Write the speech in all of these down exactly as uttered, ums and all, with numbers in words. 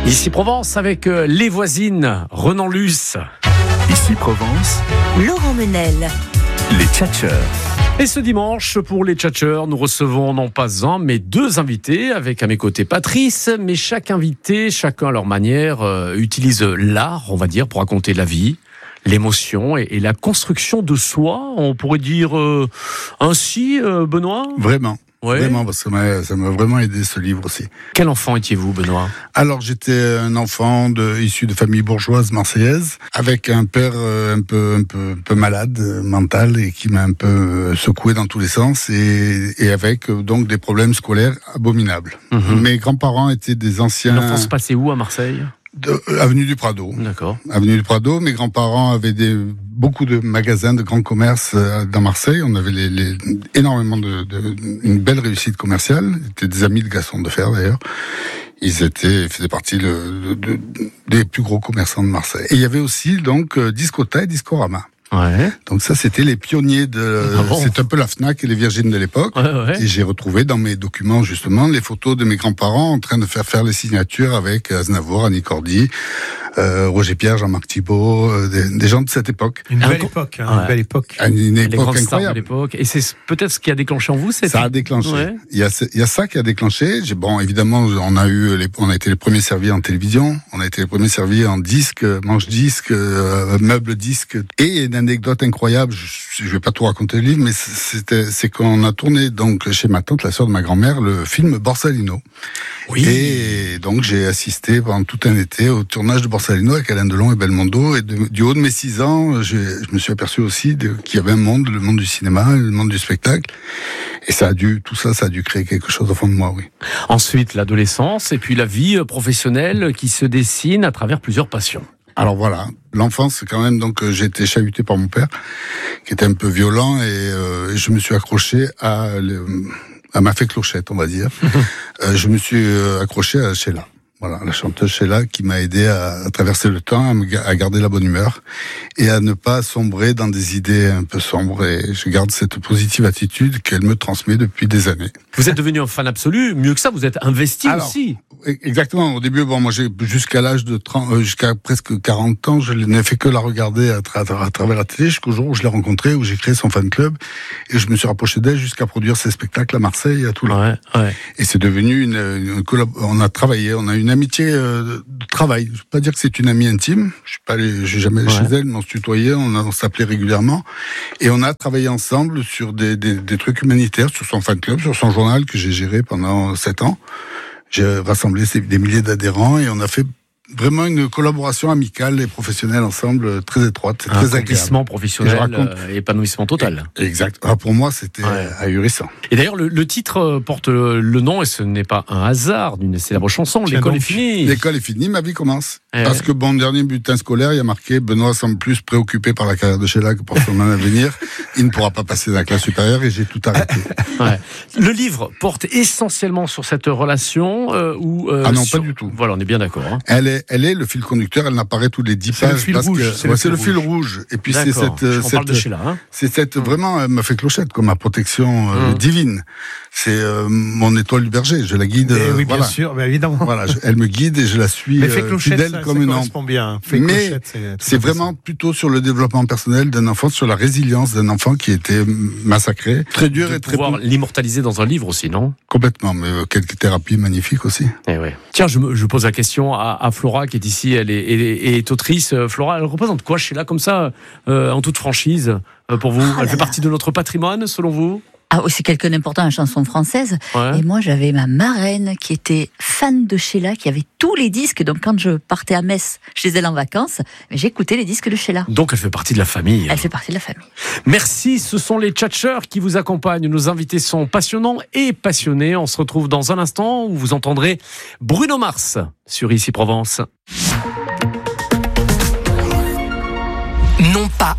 Ici Provence avec euh, les voisines, Renan Luce. Ici Provence, Laurent Menel. les tchatcheurs. Et ce dimanche, pour les tchatcheurs, nous recevons non pas un, mais deux invités, avec à mes côtés Patrice. Mais chaque invité, chacun à leur manière, euh, utilise l'art, on va dire, pour raconter la vie, l'émotion et, et la construction de soi. On pourrait dire euh, ainsi, euh, Benoît ? Vraiment. Ouais. Vraiment, parce que ça m'a, ça m'a vraiment aidé ce livre aussi. Quel enfant étiez-vous, Benoît ? Alors j'étais un enfant de, issu de famille bourgeoise marseillaise, avec un père euh, un peu, un peu, un peu malade euh, mental et qui m'a un peu euh, secoué dans tous les sens et, et avec euh, donc des problèmes scolaires abominables. Mhm. Mes grands-parents étaient des anciens. L'enfance passait où à Marseille ? De, euh, avenue du Prado. D'accord. Avenue du Prado. Mes grands-parents avaient des, beaucoup de magasins de grands commerces euh, dans Marseille. On avait les, les, énormément de, de, une belle réussite commerciale. C'était des amis de Gaston Defferre d'ailleurs. Ils étaient, ils faisaient partie de, de, de, des plus gros commerçants de Marseille. Et il y avait aussi donc euh, Discota et Discorama. Ouais. Donc ça, c'était les pionniers de. Ah bon ? C'est un peu la Fnac et les Virgines de l'époque. Ouais, ouais. Et j'ai retrouvé dans mes documents justement les photos de mes grands-parents en train de faire faire les signatures avec Aznavour, Annie Cordy, euh, Roger Pierre, Jean-Marc Thibault, euh, des, des gens de cette époque. Une Un belle co- époque, hein, Ouais. une belle époque. À une Les époque grandes stars de incroyable. l'époque. Et c'est peut-être ce qui a déclenché en vous cette... Ça a déclenché. Ouais. Il y a, ce- il y a ça qui a déclenché. J'ai, bon, évidemment, on a eu, les, on a été les premiers servis en télévision, on a été les premiers servis en disque, manche-disque, euh, meuble-disque. Et une anecdote incroyable, je, je vais pas tout raconter le livre, mais c'était, c'est qu'on a tourné donc chez ma tante, la sœur de ma grand-mère, le film Borsalino. Oui. Et donc j'ai assisté pendant tout un été au tournage de Borsalino avec Alain Delon et Belmondo. Et de, du haut de mes six ans, je, je me suis aperçu aussi de, qu'il y avait un monde, le monde du cinéma, le monde du spectacle. Et ça a dû, tout ça, ça a dû créer quelque chose au fond de moi, oui. Ensuite, l'adolescence et puis la vie professionnelle qui se dessine à travers plusieurs passions. Alors voilà, l'enfance, quand même, donc j'ai été chahuté par mon père, qui était un peu violent, et, euh, et je me suis accroché à, le, à ma fée Clochette, on va dire. euh, je me suis euh, accroché à Sheila. Voilà, la chanteuse Sheila qui m'a aidé à, à traverser le temps, à, me, à garder la bonne humeur et à ne pas sombrer dans des idées un peu sombres. Et je garde cette positive attitude qu'elle me transmet depuis des années. Vous êtes devenu un fan absolu. Mieux que ça, vous êtes investi Alors, aussi. Exactement. Au début, bon, moi, j'ai jusqu'à l'âge de trente, euh, jusqu'à presque quarante ans, je n'ai fait que la regarder à, tra- à travers la télé jusqu'au jour où je l'ai rencontrée, où j'ai créé son fan club et je me suis rapproché d'elle jusqu'à produire ses spectacles à Marseille et à Toulon. Ouais, ouais. Et c'est devenu une, une collab... on a travaillé, on a une amitié euh, de travail. Je veux pas dire que c'est une amie intime. Je suis pas allé, je suis jamais allé Ouais. chez elle, mais on se tutoyait, on, a- on s'appelait régulièrement et on a travaillé ensemble sur des, des, des trucs humanitaires, sur son fan club, sur son journal que j'ai géré pendant sept ans. J'ai rassemblé ces- des milliers d'adhérents et on a fait vraiment une collaboration amicale et professionnelle ensemble, très étroite, Un très agréable. accomplissement professionnel, Je raconte. euh, épanouissement total. Exact. Ah, pour moi, c'était Ouais. ahurissant. Et d'ailleurs, le, le titre euh, porte euh, le nom, et ce n'est pas un hasard, d'une célèbre chanson, Tiens L'école donc. est finie. L'école est finie, ma vie commence. Eh Parce ouais. que mon dernier bulletin scolaire, il y a marqué « Benoît semble plus préoccupé par la carrière de Sheila que pour son avenir. Il ne pourra pas passer dans la classe supérieure et j'ai tout arrêté. Ouais. Le livre porte essentiellement sur cette relation euh, ou euh, Ah non, sur- pas du tout. Voilà, on est bien d'accord. Hein. Elle est, elle est le fil conducteur, elle n'apparaît tous les dix C'est le pages. fil parce rouge, que- c'est le ouais, fil c'est le fil rouge. Et puis c'est D'accord. cette, euh, On parle de cette, Sheila. Hein. c'est cette, vraiment, elle m'a fait Clochette comme ma protection euh, Mmh. divine. C'est euh, mon étoile du berger, je la guide. Eh euh, oui, bien voilà. sûr, bien évidemment. Voilà, je- elle me guide et je la suis Mais fait euh, clochette, fidèle ça, comme ça une ample. correspond bien. Fait Mais clochette, c'est, tout C'est à fait vraiment plutôt sur le développement personnel d'un enfant, sur la résilience d'un enfant qui était massacré, très dur De et très pouvoir bon. l'immortaliser dans un livre aussi, non ? Complètement, mais euh, quelle thérapie magnifique aussi. Eh ouais. Tiens, je, me, je pose la question à, à Flora qui est ici, elle est, elle est, elle est autrice. Euh, Flora, elle représente quoi Sheila comme ça, euh, en toute franchise, euh, pour vous Ah Elle là fait là. partie de notre patrimoine, selon vous ? Ah oui, c'est quelqu'un d'important à la chanson française. Ouais. Et moi, j'avais ma marraine qui était fan de Sheila, qui avait tous les disques. Donc, quand je partais à Metz chez elle en vacances, j'écoutais les disques de Sheila. Donc elle fait partie de la famille. Elle fait partie de la famille. Merci, ce sont les tchatcheurs qui vous accompagnent. Nos invités sont passionnants et passionnés. On se retrouve dans un instant où vous entendrez Bruno Mars sur Ici Provence. Non pas un,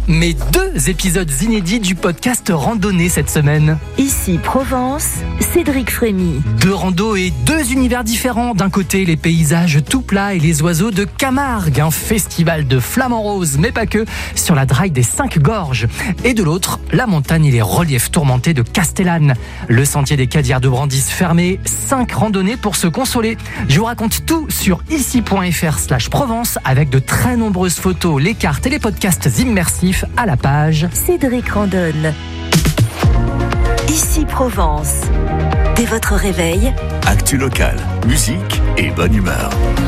mais deux épisodes inédits du podcast Randonnée cette semaine. Ici Provence, Cédric Frémy. Deux randos et deux univers différents. D'un côté, les paysages tout plats et les oiseaux de Camargue, un festival de flamants roses, mais pas que, sur la Draille des Cinq Gorges. Et de l'autre, la montagne et les reliefs tourmentés de Castellane. Le sentier des Cadières de Brandis fermé, cinq randonnées pour se consoler. Je vous raconte tout sur ici.fr slash Provence avec de très nombreuses photos, les cartes et les podcasts immersifs à la page Cédric randonne. Ici Provence. Dès votre réveil, Actu locale, musique et bonne humeur.